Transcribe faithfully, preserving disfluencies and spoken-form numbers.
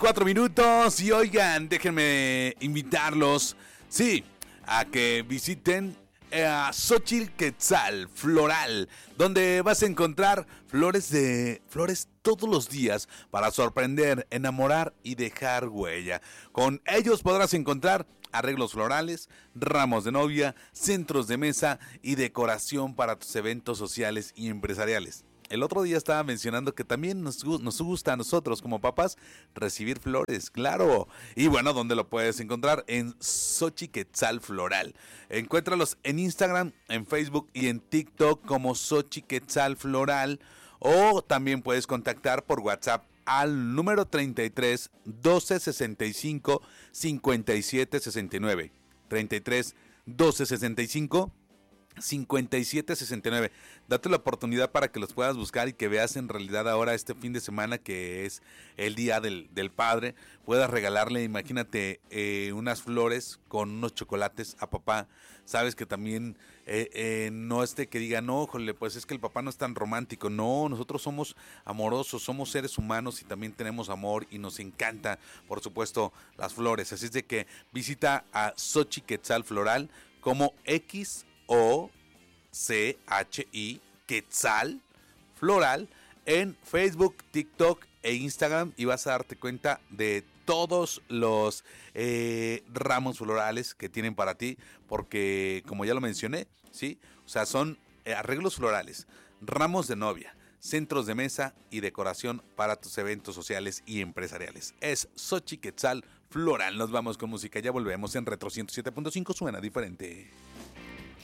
Cuatro minutos y oigan, déjenme invitarlos, sí, a que visiten a Xochitl Quetzal Floral, donde vas a encontrar flores de flores todos los días para sorprender, enamorar y dejar huella. Con ellos podrás encontrar arreglos florales, ramos de novia, centros de mesa y decoración para tus eventos sociales y empresariales. El otro día estaba mencionando que también nos, nos gusta a nosotros como papás recibir flores, claro. Y bueno, ¿dónde lo puedes encontrar? En Xochitl Quetzal Floral. Encuéntralos en Instagram, en Facebook y en TikTok como Xochitl Quetzal Floral. O también puedes contactar por WhatsApp al número treinta y tres, doce, sesenta y cinco, cincuenta y siete, sesenta y nueve. treinta y tres, doce, sesenta y cinco, cincuenta y siete, sesenta y nueve. Date la oportunidad para que los puedas buscar y que veas en realidad ahora este fin de semana que es el día del, del padre, puedas regalarle, imagínate, eh, unas flores con unos chocolates a papá. Sabes que también eh, eh, no este que diga, no, jole, pues es que el papá no es tan romántico. No, nosotros somos amorosos, somos seres humanos y también tenemos amor y nos encanta, por supuesto, las flores. Así es de que visita a Xochitl Quetzal Floral como X O C H I Quetzal Floral en Facebook, TikTok e Instagram y vas a darte cuenta de todos los eh, ramos florales que tienen para ti, porque como ya lo mencioné, ¿sí? O sea, son eh, arreglos florales, ramos de novia, centros de mesa y decoración para tus eventos sociales y empresariales. Es Xochitl Quetzal Floral. Nos vamos con música, ya volvemos en Retro ciento siete punto cinco, suena diferente.